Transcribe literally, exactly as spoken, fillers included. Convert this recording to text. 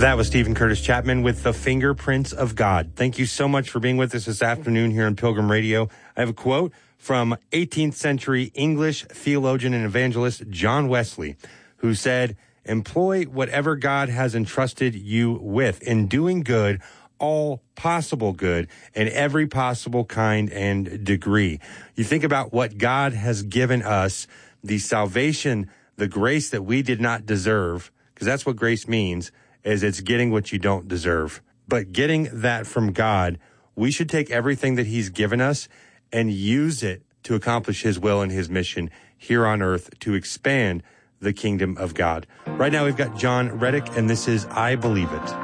That was Stephen Curtis Chapman with The Fingerprints of God. Thank you so much for being with us this afternoon here on Pilgrim Radio. I have a quote from eighteenth century English theologian and evangelist John Wesley, who said, "Employ whatever God has entrusted you with in doing good, all possible good, in every possible kind and degree." You think about what God has given us, the salvation, the grace that we did not deserve, because that's what grace means, is it's getting what you don't deserve. But getting that from God, we should take everything that he's given us and use it to accomplish his will and his mission here on earth to expand the kingdom of God. Right now we've got John Reddick, and this is I Believe It.